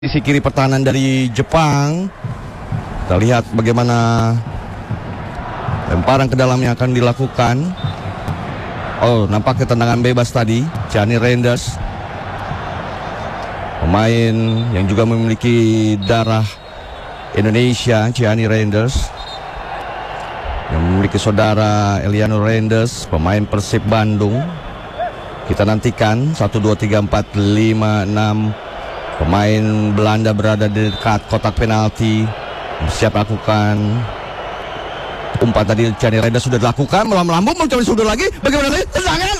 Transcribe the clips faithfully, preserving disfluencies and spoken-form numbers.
Sisi kiri pertahanan dari Jepang. Kita lihat bagaimana lemparan ke dalamnya akan dilakukan. Oh, nampaknya tendangan bebas tadi. Gianni Reinders, pemain yang juga memiliki darah Indonesia. Gianni Reinders yang memiliki saudara Eliano Reinders, pemain Persib Bandung. Kita nantikan satu, dua, tiga, empat, lima, enam pemain Belanda berada di dekat kotak penalti, bersiap lakukan umpan tadi. Gianni Reinders sudah dilakukan, melambung, mencoba sudut lagi. Bagaimana tadi? Tendangan!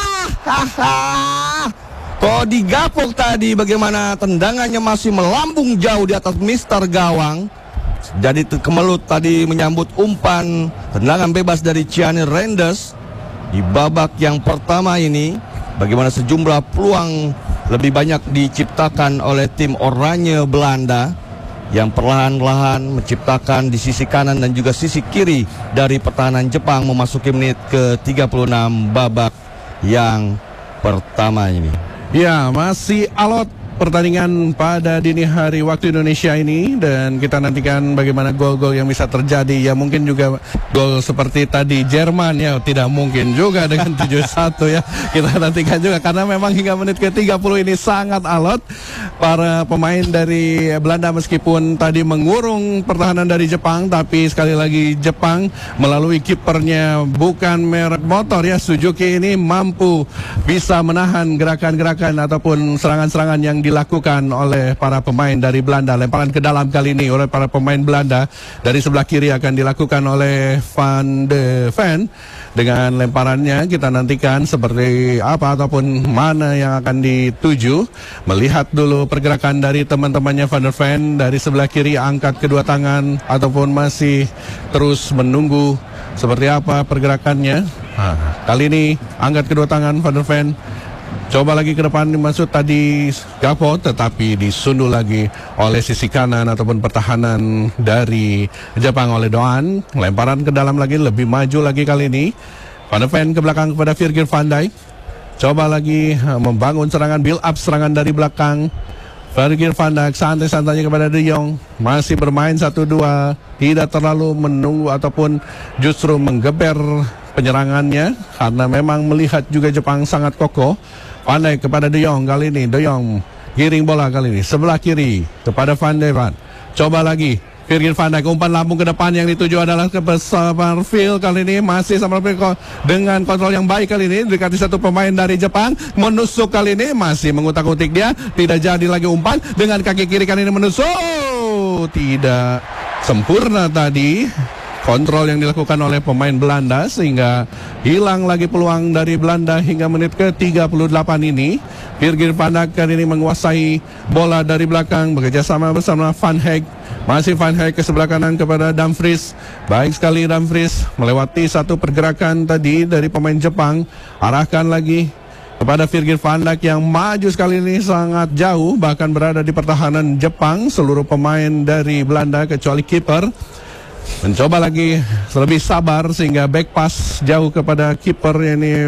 Ah! Kok digapok tadi? Bagaimana tendangannya masih melambung jauh di atas mister Gawang. Jadi kemelut tadi menyambut umpan tendangan bebas dari Gianni Reinders di babak yang pertama ini. Bagaimana sejumlah peluang lebih banyak diciptakan oleh tim Oranye Belanda yang perlahan-lahan menciptakan di sisi kanan dan juga sisi kiri dari pertahanan Jepang memasuki menit ke tiga puluh enam babak yang pertama ini. Ya, masih alot pertandingan pada dini hari waktu Indonesia ini, dan kita nantikan bagaimana gol-gol yang bisa terjadi. Ya mungkin juga gol seperti tadi Jerman, ya tidak mungkin juga dengan tujuh satu ya. Kita nantikan juga karena memang hingga menit ke tiga puluh ini sangat alot para pemain dari Belanda, meskipun tadi mengurung pertahanan dari Jepang, tapi sekali lagi Jepang melalui kipernya bukan merek motor ya, Suzuki, ini mampu bisa menahan gerakan-gerakan ataupun serangan-serangan yang dilakukan oleh para pemain dari Belanda. Lemparan ke dalam kali ini oleh para pemain Belanda dari sebelah kiri akan dilakukan oleh Van de Ven. Dengan lemparannya kita nantikan seperti apa ataupun mana yang akan dituju. Melihat dulu pergerakan dari teman-temannya Van de Ven dari sebelah kiri, angkat kedua tangan ataupun masih terus menunggu seperti apa pergerakannya. Nah, kali ini angkat kedua tangan Van de Ven. Coba lagi ke depan dimaksud tadi Gapo, tetapi disundul lagi oleh sisi kanan ataupun pertahanan dari Jepang oleh Doan. Lemparan ke dalam lagi, lebih maju lagi kali ini. Van de Ven ke belakang kepada Virgil van Dijk. Coba lagi membangun serangan, build up serangan dari belakang. Virgil van Dijk santai-santainya kepada De Jong. Masih bermain satu dua, tidak terlalu menunggu ataupun justru menggeber penyerangannya karena memang melihat juga Jepang sangat kokoh. Van Dijk kepada De Jong kali ini. De Jong giring bola kali ini sebelah kiri kepada Van de Ven. Coba lagi Virgil van Dijk, umpan lambung ke depan yang dituju adalah ke Summerfield kali ini. Masih Summerfield dengan kontrol yang baik kali ini, dekati satu pemain dari Jepang, menusuk kali ini, masih mengutak-utik dia, tidak jadi lagi umpan dengan kaki kiri kali ini menusuk, tidak sempurna tadi kontrol yang dilakukan oleh pemain Belanda sehingga hilang lagi peluang dari Belanda hingga menit ke tiga puluh delapan ini. Virgil van Dijk kali ini menguasai bola dari belakang bekerjasama bersama Van Hek. Masih Van Hek ke sebelah kanan kepada Dumfries. Baik sekali Dumfries melewati satu pergerakan tadi dari pemain Jepang. Arahkan lagi kepada Virgil van Dijk yang maju sekali ini sangat jauh, bahkan berada di pertahanan Jepang. Seluruh pemain dari Belanda kecuali kiper mencoba lagi lebih sabar sehingga back pass jauh kepada kiper ini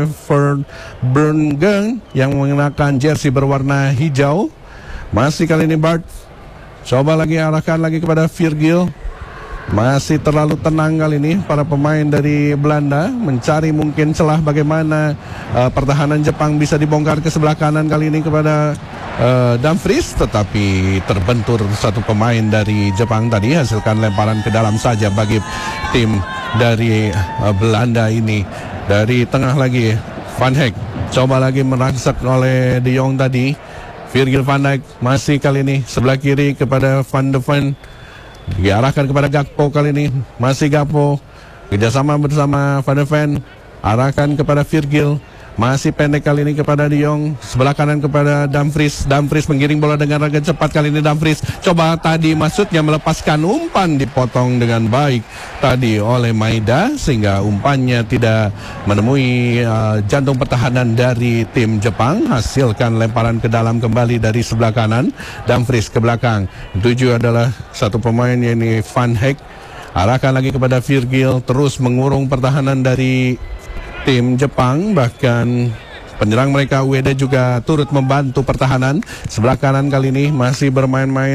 Verbruggen yang mengenakan jersey berwarna hijau. Masih kali ini Bart coba lagi arahkan lagi kepada Virgil. Masih terlalu tenang kali ini para pemain dari Belanda, mencari mungkin celah bagaimana uh, pertahanan Jepang bisa dibongkar ke sebelah kanan kali ini kepada uh, Dumfries, tetapi terbentur satu pemain dari Jepang tadi, hasilkan lemparan ke dalam saja bagi tim dari uh, Belanda ini. Dari tengah lagi Van Hek, coba lagi merangsak oleh De Jong tadi. Virgil van Dijk masih kali ini sebelah kiri kepada Van de Ven. Diarahkan kepada Gakpo kali ini, masih Gakpo kerjasama bersama Van de Ven, arahkan kepada Virgil, masih pendek kali ini kepada De Jong, sebelah kanan kepada Dumfries. Dumfries menggiring bola dengan raga cepat kali ini. Dumfries coba tadi maksudnya melepaskan umpan, dipotong dengan baik tadi oleh Maeda sehingga umpannya tidak menemui uh, jantung pertahanan dari tim Jepang. Hasilkan lemparan ke dalam kembali dari sebelah kanan. Dumfries ke belakang, tujuh adalah satu pemain yakni Van Hek. Arahkan lagi kepada Virgil, terus mengurung pertahanan dari tim Jepang, bahkan Penyerang mereka U E D juga turut membantu pertahanan. Sebelah kanan kali ini masih bermain-main